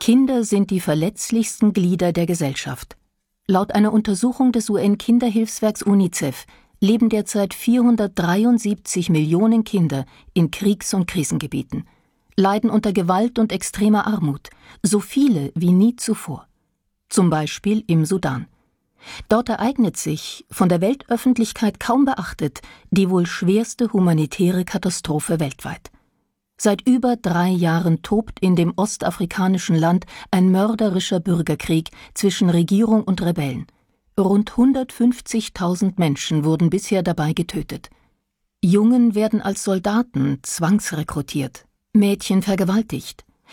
Kinder sind die verletzlichsten Glieder der Gesellschaft. Laut einer Untersuchung des UN-Kinderhilfswerks UNICEF leben derzeit 473 Millionen Kinder in Kriegs- und Krisengebieten, leiden unter Gewalt und extremer Armut, so viele wie nie zuvor. Zum Beispiel im Sudan. Dort ereignet sich, von der Weltöffentlichkeit kaum beachtet, die wohl schwerste humanitäre Katastrophe weltweit. Seit über 3 Jahren tobt in dem ostafrikanischen Land ein mörderischer Bürgerkrieg zwischen Regierung und Rebellen. Rund 150.000 Menschen wurden bisher dabei getötet. Jungen werden als Soldaten zwangsrekrutiert, Mädchen vergewaltigt.